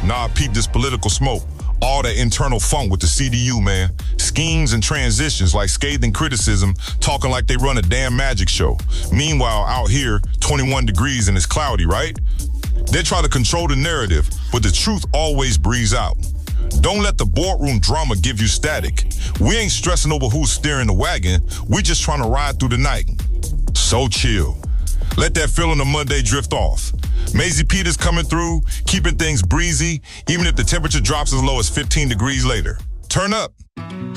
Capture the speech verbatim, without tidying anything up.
Nah, peep this political smoke. All that internal funk with the C D U, man. Schemes and transitions like scathing criticism, talking like they run a damn magic show. Meanwhile, out here, twenty-one degrees and it's cloudy, right? They try to control the narrative, but the truth always breathes out. Don't let the boardroom drama give you static. We ain't stressing over who's steering the wagon. We just trying to ride through the night. So chill. Let that feeling of Monday drift off. Maisie Peters coming through, keeping things breezy, even if the temperature drops as low as fifteen degrees later. Turn up.